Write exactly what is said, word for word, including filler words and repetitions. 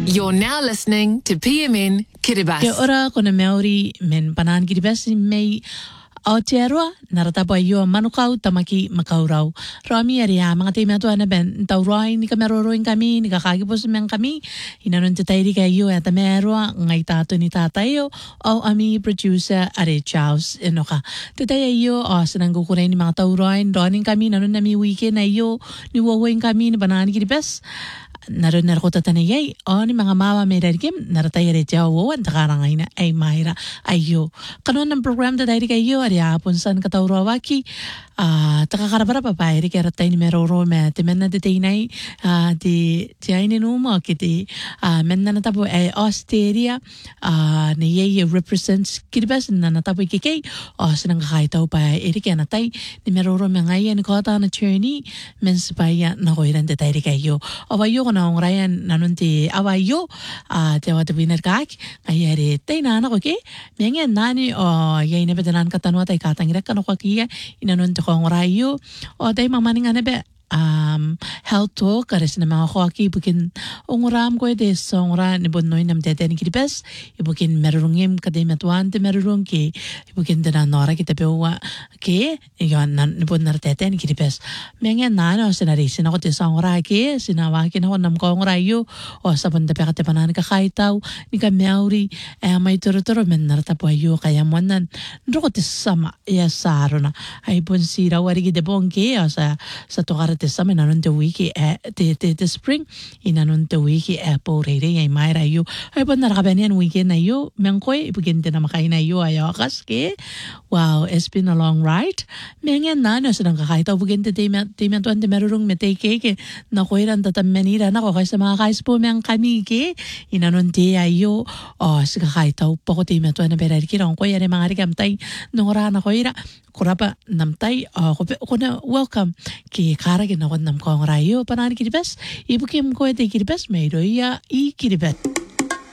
You're now listening to P M N Kiribati. Kia ora, kona Maori men panan Kiribati mei Aotearoa, naratapo ayo manukau tamaki makaurau. Rami aria mga te mea tuana ben tauroai ni kameroroin kami, ni kakagipos men kami. Inanon te tairi ka ayo at meroa ngai tato ni tatayo o ami producer are Charles enoka. Te tayo ayo o sanang kukuray ni mga tauroai, roaning kami, nanon nami weekend ayo ni wawain kami ni panan Kiribati. Naroon narkota tanayay o ni mga mama may rarigim naratay rin siya o ang takarangay na ay mahira ayo. Kanon ng program na dahil kayo ari hapon saan kataurawaki uh, takakarabara pa pa eri kaya ratay ni meroro me ti men na ditay na uh, ti ti ay ninumo kiti uh, men na natapo ay Australia uh, na yay represents Kiribati na natapo ikikay o sinang kakaitaw pa eri kaya natay ni meroro me ngayon ni kota na attorney men sapaya na koiran ditay kayo o bayo ko na ang rayan nanunti awayo uh, te wata binarkak ayari tay na ko ke mengen nani o yay na bedanan katanwa tay katangira kano ko kiya inanunti ko ang rayo o tay mamaning anabe um health talk kares na mga koaki bukin ongram ko ede so ongra ni bonnoy nam tete ni Kiribati ibukin merurungim kade metuan te merurung ke ibukin dana nora kita bewa ke yon nan ni bonnar tete ni Kiribati mengen nano sinari sinako te so ongra ke sinawa ke na nam ko ongra yo o sabon te pekate panan ka kaitaw ni ka Maori eh may turo-turo men nartapo ayo kaya monan ndro te sama ya sarona ay bonsira wari de bonke o sa sa tokara te sama nanon te wiki e te te te spring inanon te wiki e po rere ay mayra yo ay pa narakabanian weekend na yo mengkoy ibigin din na makain na yo ayaw akas ke wow it's been a long ride mengen na no sanang kakaitaw bugin te te te tuan te merurung me te keke na koiran tatam menira na ko kaysa mga kais po meng kami ke inanon te ayo o sa kakaitaw poko te me tuan na berar kirang koy are mga rikam tay nungora na koira kurapa namtay o kuna welcome ki kara ginawad nam ko ang rayo panan Kiribati ibukim ko ete Kiribati mayroya i Kiribati.